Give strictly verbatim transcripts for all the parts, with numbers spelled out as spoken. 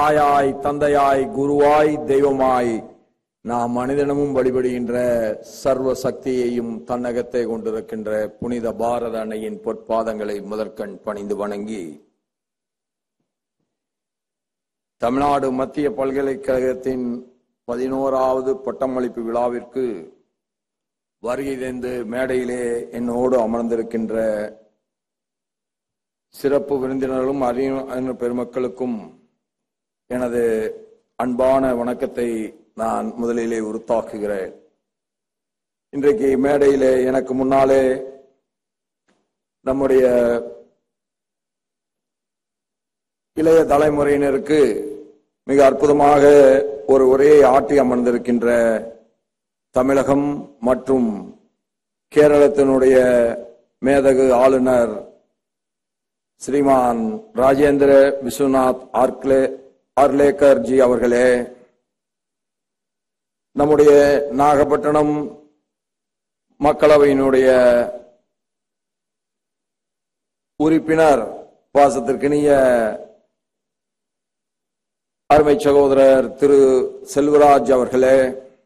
தாயாய், தந்தையாய், குருவாய், தெய்வமாய் நாம் மனிதனமும் வழிபடுகின்ற சர்வ சக்தியையும் தன்னகத்தை கொண்டிருக்கின்ற புனித பாரத அன்னையின் பொற்பாதங்களை முதற்கண் பணிந்து வணங்கி, தமிழ்நாடு மத்திய பல்கலைக்கழகத்தின் பதினோராவது பட்டமளிப்பு விழாவிற்கு வருகை தந்து மேடையிலே என்னோடு அமர்ந்திருக்கின்ற சிறப்பு விருந்தினர்களும் அறிஞர் பெருமக்களுக்கும் எனது அன்பான வணக்கத்தை நான் முதலிலே உறுத்தாக்குகிறேன். இன்றைக்கு மேடையிலே எனக்கு முன்னாலே நம்முடைய இளைய தலைமுறையினருக்கு மிக அற்புதமாக ஒரு உரையை ஆற்றி அமர்ந்திருக்கின்ற தமிழகம் மற்றும் கேரளத்தினுடைய மேதகு ஆளுநர் ஸ்ரீமான் ராஜேந்திர விஸ்வநாத் ஆர்க்லே ஆர்லேக்கர் ஜி அவர்களே, நம்முடைய நாகப்பட்டினம் மக்களவையினுடைய உறுப்பினர் பாசத்திற்கினிய அருமை சகோதரர் திரு செல்வராஜ் அவர்களே,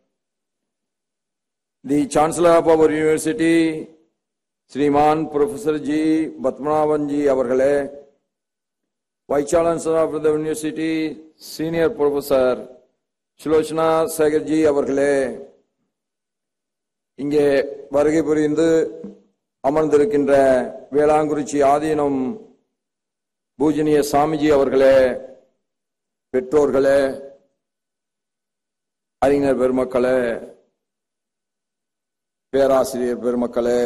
தி chancellor of our university Shriman professor G Padmanabhan G அவர்களே, vice chancellor of the university senior professor Sulochana சேகர்ஜி அவர்களே, இங்கே வருகை புரிந்து அமர்ந்திருக்கின்ற வேளாங்குறிச்சி ஆதீனம் பூஜனிய சாமிஜி அவர்களே, பெற்றோர்களே, அறிஞர் பெருமக்களே, பேராசிரியர் பெருமக்களே,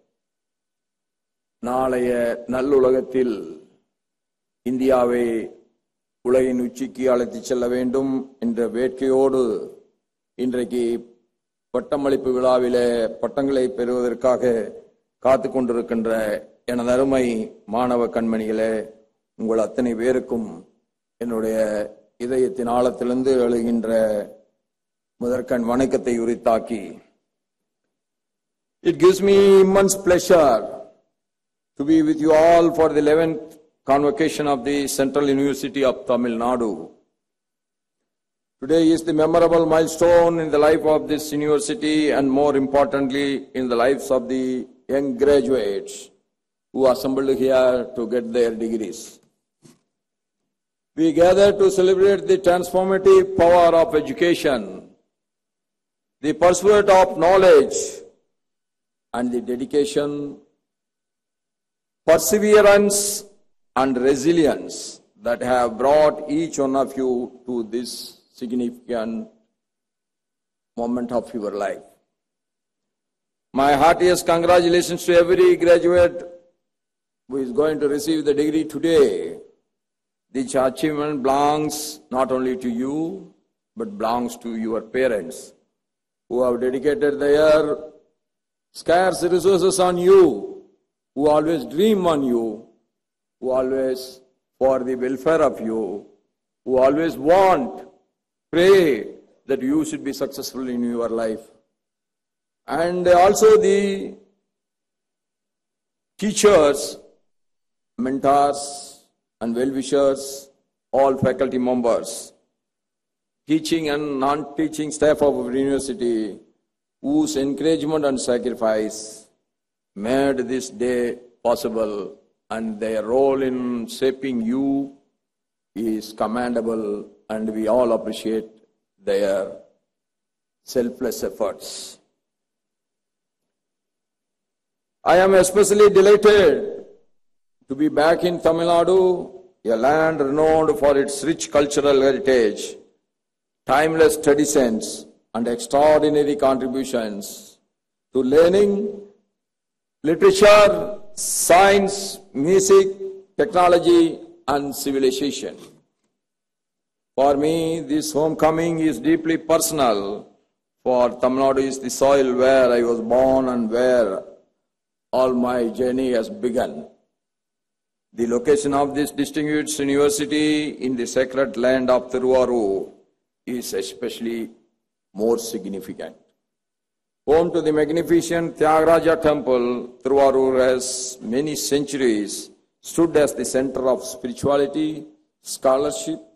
நாளைய நல்லுலகத்தில் இந்தியாவை உலகின் உச்சிக்கு அழைத்துச் செல்ல வேண்டும் என்ற வேட்கையோடு இன்றைக்கு பட்டமளிப்பு விழாவிலே பட்டங்களை பெறுவதற்காக காத்து கொண்டிருக்கின்ற எனது அருமை மாணவ கண்மணிகளே, உங்கள் அத்தனை பேருக்கும் என்னுடைய இதயத்தின் ஆழத்திலிருந்து எழுகின்ற முதற்கண் வணக்கத்தை உரித்தாக்கி, it gives me immense pleasure to be with you all for the eleventh convocation of the Central University of Tamil Nadu. Today is the memorable milestone in the life of this university and more importantly in the lives of the young graduates who assembled here to get their degrees. We gather to celebrate the transformative power of education, the pursuit of knowledge, and the dedication, perseverance, and resilience that have brought each one of you to this significant moment of your life. My heartiest congratulations to every graduate who is going to receive the degree today. This achievement belongs not only to you, but belongs to your parents, who have dedicated their scarce resources on you, who always dream on you, who always for the welfare of you, who always want, pray that you should be successful in your life. And also the teachers, mentors, and well-wishers, all faculty members, teaching and non-teaching staff of our university, whose encouragement and sacrifice made this day possible, and their role in shaping you is commendable, and we all appreciate their selfless efforts. I am especially delighted to be back in Tamil Nadu, a land renowned for its rich cultural heritage, timeless traditions, and extraordinary contributions to learning, literature, science, music, technology, and civilization. For me, this homecoming is deeply personal, for Tamil Nadu is the soil where I was born and where all my journey has begun. The location of this distinguished university in the sacred land of Tiruvallur is especially more significant. Home to the magnificent Tyagaraja temple, Tiruvallur has many centuries stood as the center of spirituality, scholarship,